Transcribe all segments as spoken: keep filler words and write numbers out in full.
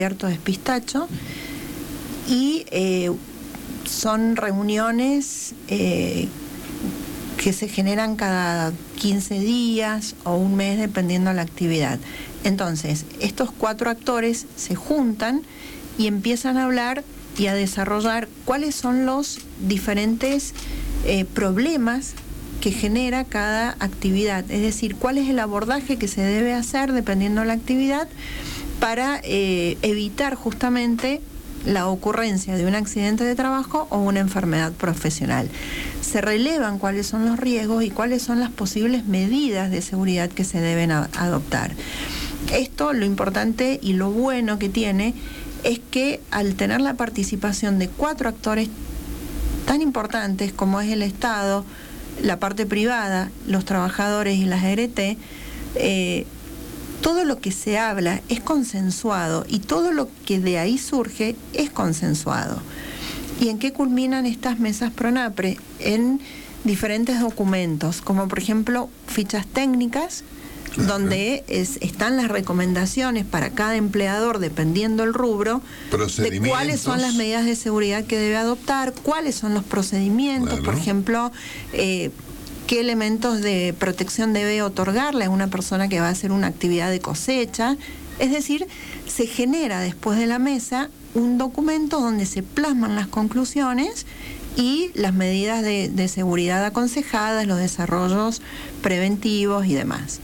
abierto de Pistacho, y eh, son reuniones eh, que se generan cada quince días o un mes, dependiendo de la actividad. Entonces, estos cuatro actores se juntan y empiezan a hablar y a desarrollar cuáles son los diferentes eh, problemas que genera cada actividad, es decir, cuál es el abordaje que se debe hacer dependiendo de la actividad para eh, evitar justamente la ocurrencia de un accidente de trabajo o una enfermedad profesional. Se relevan cuáles son los riesgos y cuáles son las posibles medidas de seguridad que se deben a, adoptar. Esto, lo importante y lo bueno que tiene es que al tener la participación de cuatro actores tan importantes como es el Estado, la parte privada, los trabajadores y las A R T, eh, todo lo que se habla es consensuado y todo lo que de ahí surge es consensuado. ¿Y en qué culminan estas mesas PRONAPRE? En diferentes documentos, como por ejemplo fichas técnicas, donde es, están las recomendaciones para cada empleador, dependiendo el rubro, de cuáles son las medidas de seguridad que debe adoptar, cuáles son los procedimientos, claro. Por ejemplo, eh, qué elementos de protección debe otorgarle a una persona que va a hacer una actividad de cosecha. Es decir, se genera después de la mesa un documento donde se plasman las conclusiones y las medidas de, de seguridad aconsejadas, los desarrollos preventivos y demás.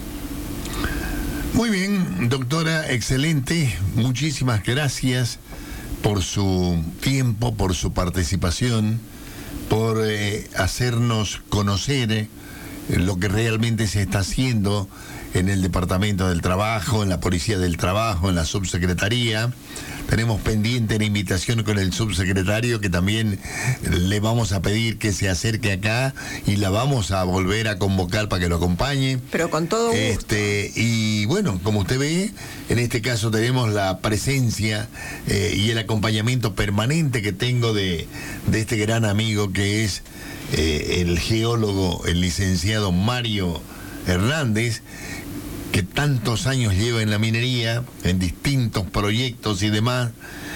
Muy bien, doctora, excelente. Muchísimas gracias por su tiempo, por su participación, por eh, hacernos conocer eh, lo que realmente se está haciendo en el Departamento del Trabajo, en la Policía del Trabajo, en la Subsecretaría. Tenemos pendiente la invitación con el subsecretario, que también le vamos a pedir que se acerque acá y la vamos a volver a convocar para que lo acompañe. Pero con todo gusto. Este, y bueno, como usted ve, en este caso tenemos la presencia eh, y el acompañamiento permanente que tengo de, de este gran amigo que es eh, el geólogo, el licenciado Mario Hernández, que tantos años lleva en la minería, en distintos proyectos y demás,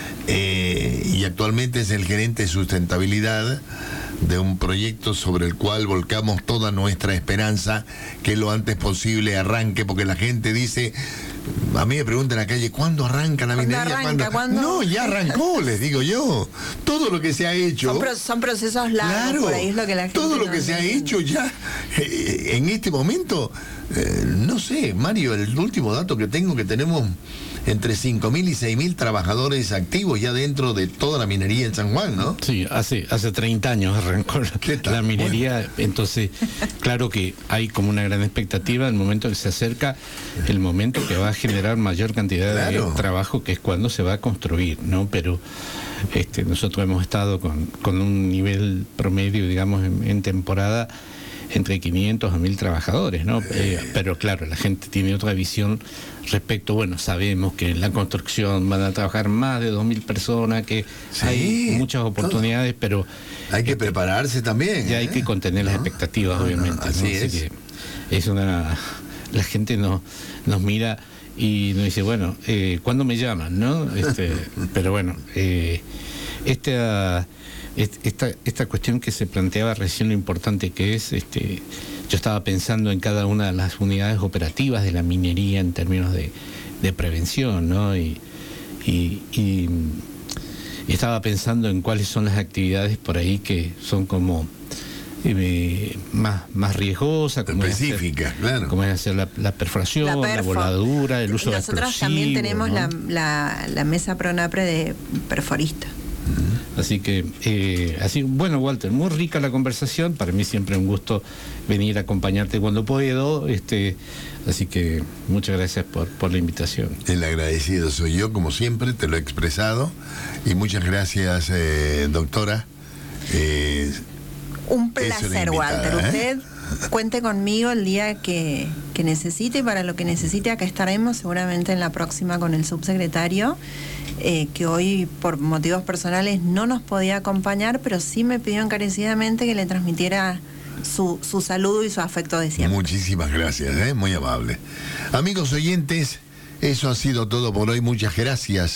eh, y actualmente es el gerente de sustentabilidad de un proyecto sobre el cual volcamos toda nuestra esperanza que lo antes posible arranque, porque la gente dice, a mí me preguntan en la calle, ¿cuándo arranca la minería? Arranca, ¿Cuándo? No, ya arrancó, les digo yo. Todo lo que se ha hecho... Son, pro, son procesos largos, claro, por ahí es lo que la gente todo lo no que se ha entiende. hecho ya, eh, en este momento, eh, no sé, Mario, el último dato que tengo, que tenemos entre cinco mil y seis mil trabajadores activos ya dentro de toda la minería en San Juan, ¿no? Sí, hace, hace treinta años arrancó la, la minería, bueno. Entonces, claro que hay como una gran expectativa el momento que se acerca, el momento que va a generar mayor cantidad claro. de trabajo, que es cuando se va a construir, ¿no? Pero este, nosotros hemos estado con, con un nivel promedio, digamos, en, en temporada, entre quinientos a mil trabajadores, ¿no? Eh, pero claro, la gente tiene otra visión respecto, bueno, sabemos que en la construcción van a trabajar más de dos mil personas, que sí, hay muchas oportunidades, todo. Pero... Hay que este, prepararse también. Ya ¿eh? Hay que contener ¿no? las expectativas, obviamente. No, así ¿no? es. Así que es una... La gente no, nos mira y nos dice, bueno, eh, ¿cuándo me llaman? ¿No? Este, pero bueno, eh, esta... Esta, esta cuestión que se planteaba recién, lo importante que es, este, yo estaba pensando en cada una de las unidades operativas de la minería en términos de, de prevención, ¿no? Y, y, y, y estaba pensando en cuáles son las actividades por ahí que son como eh, más, más riesgosas, como específicas, hacer, claro. Como es hacer la, la perforación, la, la voladura, el uso de explosivos. Nosotros también tenemos ¿no? la, la, la mesa PRONAPRE de perforista. Así que, eh, así, bueno, Walter, muy rica la conversación, para mí siempre un gusto venir a acompañarte cuando puedo, este, así que muchas gracias por, por la invitación. El agradecido soy yo, como siempre, te lo he expresado, y muchas gracias, eh, doctora. Eh, un placer, Walter, ¿eh? usted cuente conmigo el día que, que necesite, y para lo que necesite acá estaremos, seguramente en la próxima con el subsecretario, eh, que hoy por motivos personales no nos podía acompañar, pero sí me pidió encarecidamente que le transmitiera su, su saludo y su afecto de siempre. Muchísimas gracias, ¿eh? Muy amable. Amigos oyentes, Eso ha sido todo por hoy. Muchas gracias.